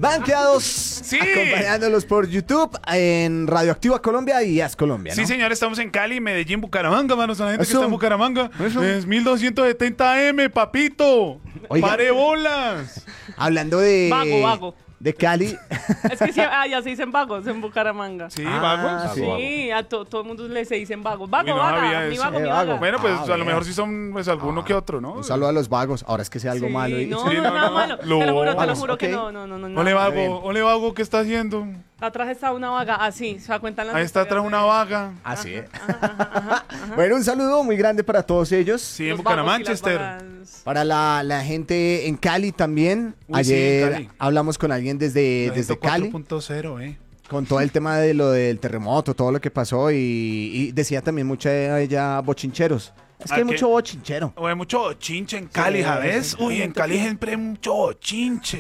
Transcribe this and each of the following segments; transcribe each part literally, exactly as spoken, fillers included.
Banqueados, Sí. acompañándolos por YouTube en Radioactiva Colombia y As Colombia, ¿no? Sí, señor, estamos en Cali, Medellín, Bucaramanga, manos. A la gente Eso. que está en Bucaramanga. Eso. Es mil doscientos setenta eme, papito. Oiga. ¡Pare bolas! Hablando de... Vago, vago. De Cali. Es que sí, ah, ya se dicen vagos en Bucaramanga. Sí, Ah, vagos. sí. Sí, a to- todo el mundo le se dicen vagos. Vago, Uy, no vaga, sabía mi eso. vago, Eh, mi vago. vaga. Bueno, pues Ah, a lo vea. mejor sí son pues, alguno que otro, ¿no? Un saludo a los vagos. Ahora es que sea algo Sí, malo. ¿y? no, Sí, no, no, nada no. malo. Lo- Te lo juro, te lo Vagos, juro que ok. no, no, no, no. Ole, nada. bien. vago, ole, vago, ¿qué está haciendo? Atrás está una vaga, así, se da cuenta en las Ahí está atrás historias una de- vaga. Así es. Bueno, un saludo muy grande para todos ellos. Sí, en los vagos y las Bucaramanga. vagas. Para la, la gente en Cali también. Uy, sí, Ayer en Cali. hablamos con alguien desde, desde Cali. cuatro punto cero, eh. Con todo el tema de lo del terremoto, todo lo que pasó. Y, y decía también mucha de ella bochincheros. Es que ¿A hay qué? mucho bochinchero. O hay mucho chinche en Cali, Sí, ¿sabes? sí. Uy, en Cali siempre hay mucho chinche.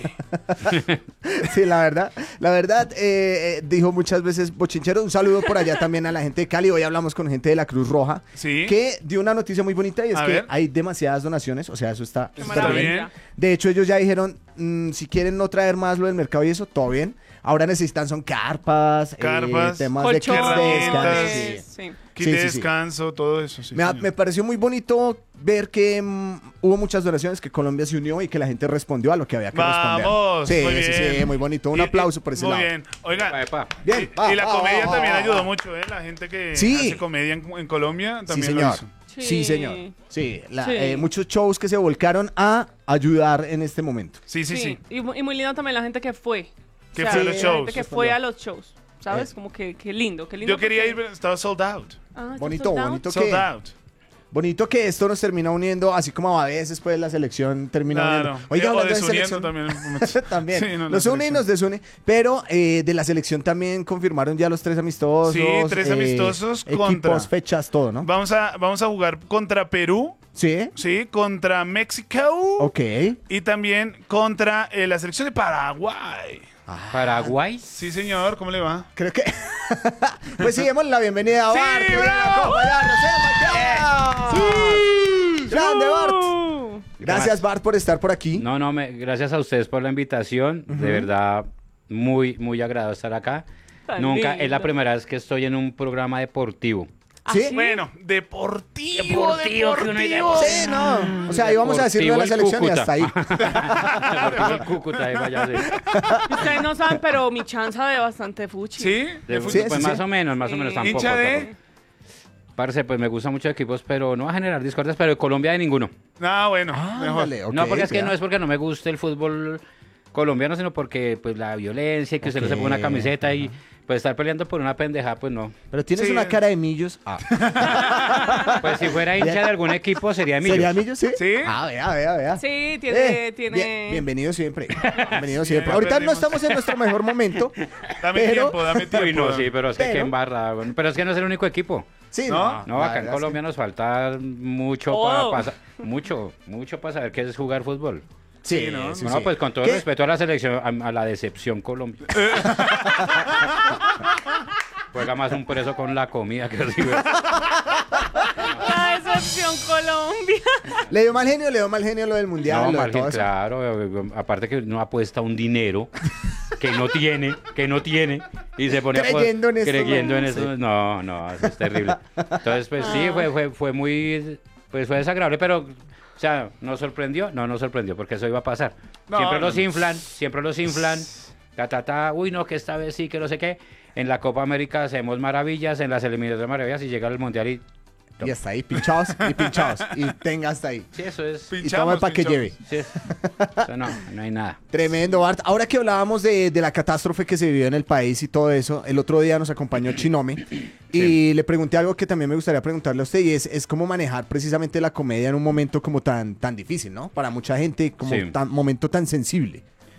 Sí, la verdad. La verdad, eh, eh, dijo muchas veces bochinchero. Un saludo por allá también a la gente de Cali. Hoy hablamos con gente de la Cruz Roja. Sí. Que dio una noticia muy bonita y es A que ver. hay demasiadas donaciones. O sea, eso está Qué súper maravilla. bien. De hecho, ellos ya dijeron, mm, si quieren no traer más lo del mercado y eso, todo bien. Ahora necesitan son carpas, eh, Carpas, temas de kits de Colchones, descanso. sí. sí. Kit Sí, de sí, sí. descanso, todo eso. Sí, Me, ha- señor. me pareció muy bonito ver que mm, hubo muchas donaciones, que Colombia se unió y que la gente respondió a lo que había que Vamos, responder. Sí, muy sí, bien. sí, muy bonito. Un Y- aplauso y- por ese muy lado. bien. Oiga, Epa, Bien. y, y la Ah, ah, comedia ah, también ah, ayudó ah. mucho, ¿eh? La gente que Sí. hace comedia en, en Colombia Sí, también lo señor. hizo. Sí, Sí. señor. Sí, la- Sí. eh, muchos shows que se volcaron a ayudar en este momento. Sí, sí, sí. Y, mu- y muy lindo también la gente que fue. Que O sea, fue a los la shows. gente que fue a los shows. ¿Sabes? Como que, que lindo, que lindo. Yo quería porque- ir, pero estaba sold out. Ah, ¿está Bonito, sold out? bonito Sold que, out. bonito que esto nos termina uniendo, así como a veces pues la selección termina Claro. uniendo. Oiga, o hablando de desuniendo selección. también. también. Sí, no, la nos une y selección. nos desune. Pero eh, de la selección también confirmaron ya los tres amistosos. Sí, tres eh, amistosos equipos, contra- fechas, todo, ¿no? Vamos a, vamos a jugar contra Perú, Sí. sí, contra México Ok. y también contra eh, la selección de Paraguay. Paraguay. Sí, señor, ¿cómo le va? Creo que. Pues sí, démosle la bienvenida a Sí, Bart. que viene a bravo. acompañarnos, ¿eh, Matías? ¡Grande, Bart! Uh, Gracias, Bart, por estar por aquí. No, no, me, gracias a ustedes por la invitación. De verdad, muy, muy agradable estar acá. Tan Nunca, lindo. es la primera vez que estoy en un programa deportivo. ¿Sí? ¿Ah, sí? Bueno, deportivo, Deportivo, que uno dice, deportivo. Sí, no. O sea, íbamos a decirlo de la Deportivo selección y el hasta ahí. Deportivo el Cúcuta, ahí vaya, sí. Ustedes no saben, pero mi chanza ve bastante fuchi. ¿Sí? De- ¿De pues Sí, fútbol? sí, más sí. o menos, más o menos Sí. tampoco. ¿Hincha de? tampoco. Parce, pues me gustan muchos equipos, pero no va a generar discordias, pero de Colombia de ninguno. Ah, bueno, mejor. Ándale, ok, no, porque es que vea. no es porque no me guste el fútbol colombiano, sino porque pues la violencia y que usted no se ponga una Ok, camiseta y pues estar peleando por una pendeja, pues no. Pero tienes Sí. una cara de millos. Ah. Pues si fuera hincha de algún equipo sería mío. ¿Sería millos? Sí. ¿Sí? Ah, vea, vea, vea. Sí, tiene... Eh, tiene... bien- bienvenido siempre. Bienvenido Sí, siempre. ya Ahorita no perdimos. estamos en nuestro mejor momento. Dame pero- tiempo, dame tiempo. Uy, no, sí, pero es que Pero- qué embarrada. bueno, Pero es que no es el único equipo. Sí, ¿No? No, La acá en verdad es Colombia nos falta mucho Oh. para pasar. Mucho, mucho para saber qué es jugar fútbol. que- Sí, Sí, ¿no? sí, no, sí. pues con todo el ¿Qué? respeto a la selección, a, a la decepción Colombia. Juega más un preso con la comida que recibe. La decepción Colombia. Le dio mal genio, le dio mal genio lo del mundial. No, lo de margen, todo eso. claro. eh, eh, Aparte que uno apuesta un dinero que no tiene, que no tiene, y se pone a apo- Creyendo en esto, creyendo en no, eso. No, no, eso es terrible. Entonces, pues sí, fue, fue, fue muy, pues fue desagradable, pero, o sea, ¿nos sorprendió? No, nos sorprendió, porque eso iba a pasar. No, siempre no, los no. inflan, siempre los inflan, ta, ta, ta, uy, no, que esta vez sí, que no sé qué. En la Copa América hacemos maravillas, en las eliminatorias maravillas, y llega el Mundial y... Y hasta ahí, pinchados y pinchados. Y tenga hasta ahí. Sí, eso es... Y Pinchamos, toma para que pinchamos. lleve. Sí, eso no, no hay nada. Tremendo, Bart. Ahora que hablábamos de, de la catástrofe que se vivió en el país y todo eso, el otro día nos acompañó Chinome y le pregunté algo que también me gustaría preguntarle a usted y es, es cómo manejar precisamente la comedia en un momento como tan, tan difícil, ¿no? Para mucha gente, como Sí. tan momento tan sensible.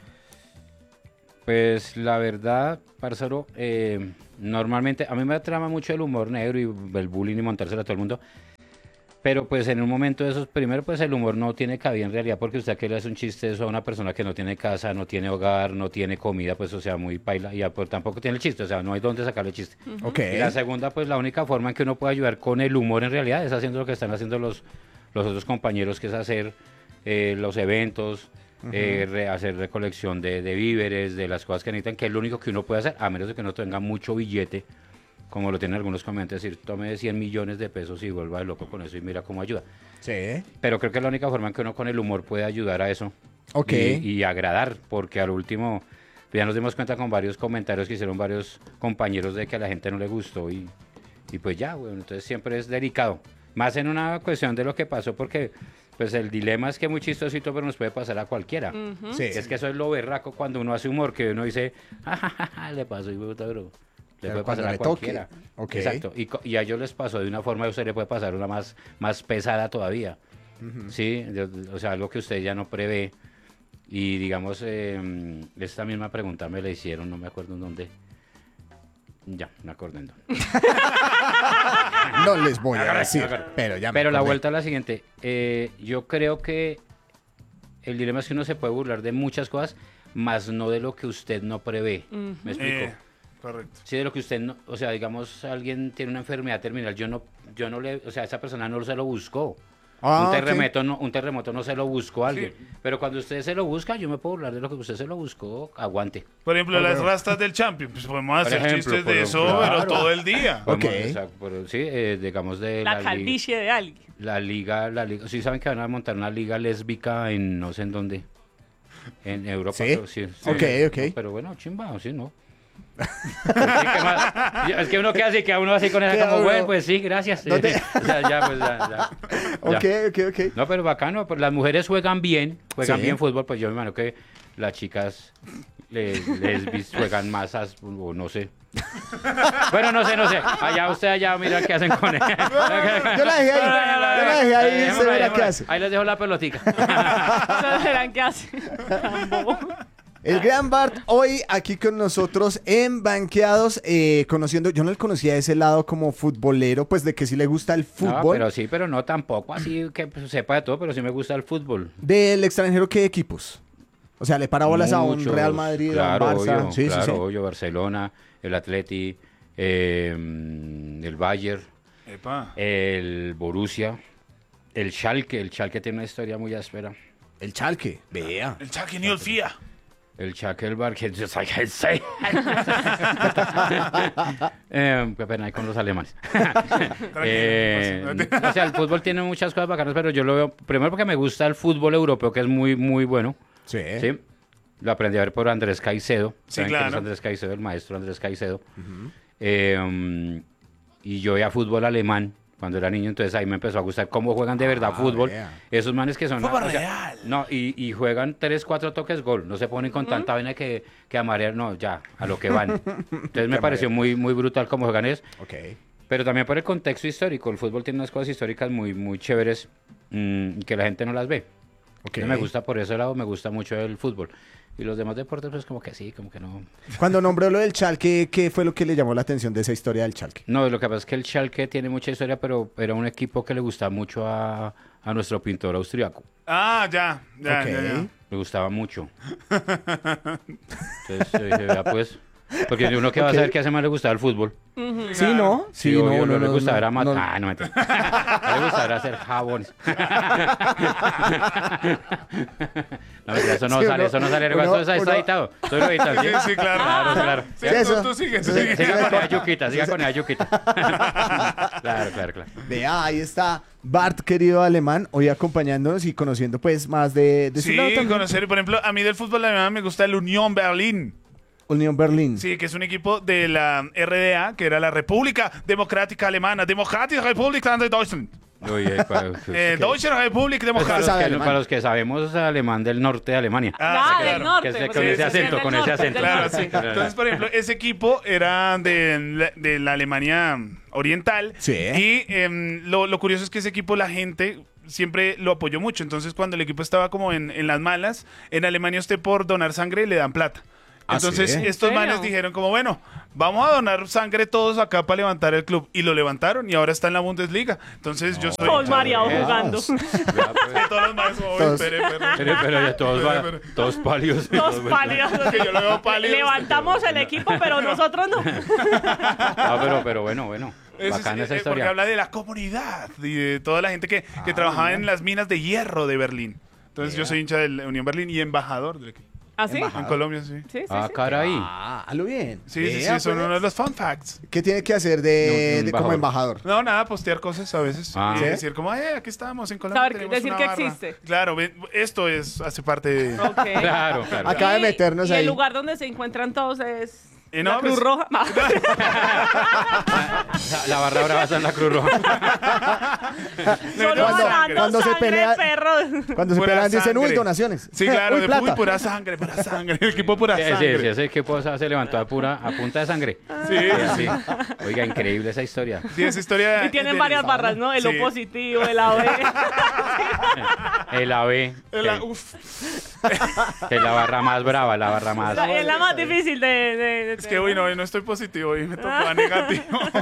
Pues la verdad, parcero, eh, normalmente a mí me trama mucho el humor negro y el bullying y montárselo a todo el mundo. Pero pues en un momento de esos, primero pues el humor no tiene cabida en realidad porque usted que le hace un chiste eso a una persona que no tiene casa, no tiene hogar, no tiene comida, pues o sea, muy paila y pues, tampoco tiene el chiste, o sea, no hay dónde sacarle chiste. Ok. Y la segunda, pues la única forma en que uno puede ayudar con el humor en realidad es haciendo lo que están haciendo los, los otros compañeros, que es hacer eh, los eventos, uh-huh. eh, re, hacer recolección de, de víveres, de las cosas que necesitan, que es lo único que uno puede hacer, a menos de que no tenga mucho billete, como lo tienen algunos comediantes, decir, tome cien millones de pesos y vuelva de loco con eso y mira cómo ayuda. Sí. Pero creo que es la única forma en que uno con el humor puede ayudar a eso. Ok. Y, y agradar, porque al último ya nos dimos cuenta con varios comentarios que hicieron varios compañeros de que a la gente no le gustó y, y pues ya, bueno, entonces siempre es delicado. Más en una cuestión de lo que pasó, porque pues el dilema es que es muy chistosito, pero nos puede pasar a cualquiera. Ujú. Sí. Es que eso es lo berraco cuando uno hace humor, que uno dice, jajaja, le pasó y puta, bro. Le Pero puede cuando pasar a le toque. cualquiera. Ok. Exacto. Y, co- y a ellos les pasó de una forma, a usted le puede pasar una más, más pesada todavía. Sí, de- de- o sea, algo que usted ya no prevé. Y digamos, eh, esta misma pregunta me la hicieron, no me acuerdo en dónde. Ya, me acordé en dónde. No les voy a Agarra, decir, agarra. pero ya me Pero la acordé. vuelta es la siguiente. Eh, yo creo que el dilema es que uno se puede burlar de muchas cosas, más no de lo que usted no prevé. ¿Me explico? Eh, correcto. Sí, de lo que usted no, o sea, digamos, alguien tiene una enfermedad terminal, yo no, yo no le, o sea, esa persona no se lo buscó. Ah, un ok. terremoto no, un terremoto no se lo buscó a alguien. Sí. Pero cuando usted se lo busca, yo me puedo burlar de lo que usted se lo buscó, aguante. Por ejemplo, Ah, las bueno. rastas del Champions. Pues podemos Por hacer ejemplo, chistes por de ejemplo, eso, pero claro. todo el día. Ok. Podemos- o sea, por- sí, eh, digamos de La la, li- calvicie de alguien. la liga, la liga, sí saben que van a montar una liga lésbica en no sé en dónde. En Europa. ¿Sí? Pero, sí, sí. Ok, ok. No, pero bueno, chimba, o sí, ¿no? Pues sí, ¿qué más? Es que uno queda así, queda uno así con esa Queda como, uno- bueno, pues sí, gracias. No te- O sea, ya, pues ya, ya, ya. Ok, ok, ok. No, pero bacano, pues las mujeres juegan bien, juegan Sí. bien fútbol, pues yo me imagino que las chicas les, lesbis juegan más, as- o no sé. Bueno, no sé, no sé. Allá usted allá mira qué hacen con ella. Yo la dejé ahí, yo la dejé ahí, se Dejémoslo verá ahí, qué hace. Ahí les dejo la pelotica. Ustedes verán qué hace. Tan bobo. El gran Bart hoy aquí con nosotros en Banqueados, eh, conociendo, yo no le conocía ese lado como futbolero, pues de que sí le gusta el No, fútbol. pero sí, pero no tampoco así que pues, sepa de todo, pero sí me gusta el fútbol. Del extranjero, ¿qué equipos? O sea, ¿le para bolas a un Muchos, Real Madrid, claro, a un Barça? obvio, sí, claro, sí, sí. obvio, Barcelona, el Atleti, eh, el Bayern, Epa. el Borussia, el Schalke, el Schalke tiene una historia muy áspera. El Chalque, vea. El Chucky ni el Fía. El Schalke, el Bar, que yo soy el seis. eh, qué pena ahí con los alemanes. Eh, o sea, el fútbol tiene muchas cosas bacanas, pero yo lo veo, primero porque me gusta el fútbol europeo, que es muy, muy bueno. Sí. Sí. Lo aprendí a ver por Andrés Caicedo. Sí, ¿Saben quién es claro. Andrés Caicedo, el maestro Andrés Caicedo. Eh, um, y yo veía fútbol alemán cuando era niño, entonces ahí me empezó a gustar cómo juegan de verdad Ah, fútbol. vea. Esos manes que son... Fútbol o sea, real. No, y, y juegan tres, cuatro toques gol. No se ponen con tanta vaina que, que a marear, no, ya, a lo que van. Entonces me Que pareció muy, muy brutal cómo juegan eso. Ok. Pero también por el contexto histórico. El fútbol tiene unas cosas históricas muy, muy chéveres mm, que la gente no las ve. Ok. No me gusta por ese lado, me gusta mucho el fútbol. Y los demás deportes, pues como que sí, como que no. Cuando nombró lo del Chalque, ¿qué fue lo que le llamó la atención de esa historia del Chalque? No, lo que pasa es que el Schalke tiene mucha historia, pero era un equipo que le gusta mucho a, a nuestro pintor austriaco. Ah, ya, ya, Ok. ya, ya. Le gustaba mucho. Entonces yo dije, vea pues. Porque uno que va Ok. a saber que hace más le gustaba el fútbol. Sí, ¿no? Sí, no, obvio, no, no, le no, gustaba era no, matar. no. Ah, no, mentira. No le gustaba era hacer jabones. No, mentira, eso no Sí, sale, uno- eso no sale. uno- Eso está uno- editado. Eso lo editan, Sí, ¿sí? sí, claro. Claro, claro. Sí, Sí, tú, eso. tú sigue, tú Sí, sigue. sí, Siga con esa yuquita, siga con esa yuquita. Claro, claro, claro. Vea, ahí está Bart, querido alemán, hoy acompañándonos y conociendo pues más de, de su Sí, lado también. conocer, por ejemplo, a mí del fútbol alemán me gusta el Unión Berlín. Unión Berlín. Sí, que es un equipo de la R D A, que era la República Democrática Alemana, Demokratische Republik de Deutschland. Oye, para, Eh, Deutsche Republik para, Demokratische. sabe los que, alemán. para los que sabemos alemán del norte de Alemania. Ah, sí, del claro. norte. Que se- porque con ese sí, acento, del con ese norte, acento. del Claro, norte. sí. Entonces, por ejemplo, ese equipo era de, la- de la Alemania oriental. Sí. Y em, lo, lo curioso es que ese equipo, la gente siempre lo apoyó mucho. Entonces, cuando el equipo estaba como en, en las malas, en Alemania usted por donar sangre le dan plata. ¿Ah, Entonces, sí? estos ¿En serio? manes dijeron como, bueno, vamos a donar sangre todos acá para levantar el club. Y lo levantaron y ahora está en la Bundesliga. Entonces, yo soy... Paul Mariao Eso. jugando. Vea, pues. Que todos los manes como, "Uy, Todos. espere, espere". Pero, pero ya todos, va- Pero, pero- todos pálidos. Todos pálidos. Que yo lo veo pálido. Levantamos el equipo, pero nosotros no. Ah, pero, pero bueno, bueno. Ese es- Bacana esa eh, porque historia. habla de la comunidad y de toda la gente que, que Ah, trabajaba bien. en las minas de hierro de Berlín. Entonces Yeah. yo soy hincha del Unión Berlín y embajador del equipo. ¿Ah, sí? En Colombia, sí. Sí, sí, Ah, sí. caray. Ah, hazlo bien. Sí, sí, sí, Vea, son pues. uno de los fun facts. ¿Qué tiene que hacer de, Un- un de- como embajador. embajador? No, nada, postear cosas a veces. Ah. Y ¿Sí? decir como, eh, aquí estamos en Colombia. Saber- tenemos decir una que barra". existe. Claro, ve- esto es, hace parte de... Ok. Claro, claro. Acaba de Y- meternos y ahí. el lugar donde se encuentran todos es Eh, la no, Cruz pues- Roja. No. La, la barra brava está en la Cruz Roja. Solo Cuando- ganando cuando se sangre pelea- de perro. Cuando se Pura pelean dicen, uy, sangre. donaciones. Sí, claro, uy, de plata. uy, pura sangre, pura sangre. El equipo pura Sí, sí, sangre. sí, ese equipo se se levantó a, pura, a punta de sangre. Sí, Sí, sí. Oiga, increíble esa historia. sí, esa historia. Y tienen de- varias barras, ¿no? El Sí. O positivo, el A B. El A B, El- que, uf. que es la barra más brava, la barra más... Es la más difícil de... de- de Es que hoy no, hoy no estoy positivo, hoy me tocó a negativo.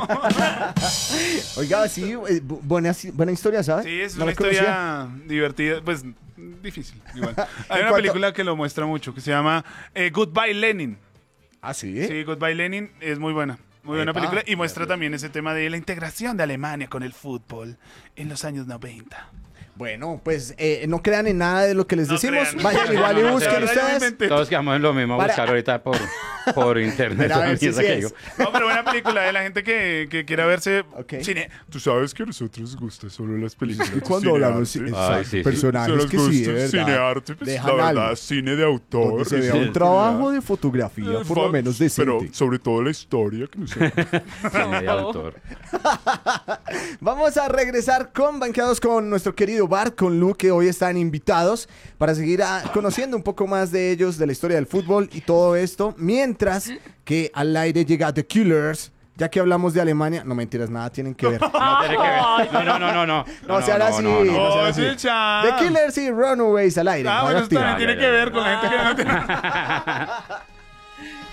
Oiga, sí, eh, bu- buena, buena historia, ¿sabes? Sí, es No una la conocía. historia divertida, pues difícil, igual. Hay una cuanto- película que lo muestra mucho, que se llama eh, Goodbye Lenin. Ah, sí. Sí, Goodbye Lenin es muy buena. Muy buena Epa. película y muestra también ese tema de la integración de Alemania con el fútbol en los años noventa. Bueno, pues eh, no crean en nada de lo que les No decimos. crean. Vayan igual y No, no, busquen de verdad, yo me ustedes. inventé. Todos quedamos en lo mismo a Para- buscar ahorita por, por internet. Mira, a ver toda si mierda sí que es. digo. No, pero buena película de la gente que, que quiera verse Ok. cine. Tú sabes que a nosotros nos gusta solo las películas. Y cuando hablamos cinearte. exacto, Ay, sí, sí. personajes Se nos que sí, gusta de el verdad, cinearte, pues, dejan la verdad, algo, cine de autor. donde se vea sí, un sí, trabajo sí. de fotografía, Eh, por lo fa- menos decente. Pero sobre todo la historia que no sé. Cine de autor. Vamos a regresar con Banqueados con nuestro querido Bart, con Lu, que hoy están invitados para seguir ah, conociendo un poco más de ellos, de la historia del fútbol y todo esto, mientras que al aire llega The Killers. Ya que hablamos de Alemania, no mentiras, nada tienen que ver. No tiene que ver. No, no, no, no. No, No, se hará así. no, no. No sea ¡Oh, así. sí, cha! The Killers y Runaways al aire. Ah, Muy bueno, eso activa. también tiene Ya, que ya, ver ya. con la gente que no tiene...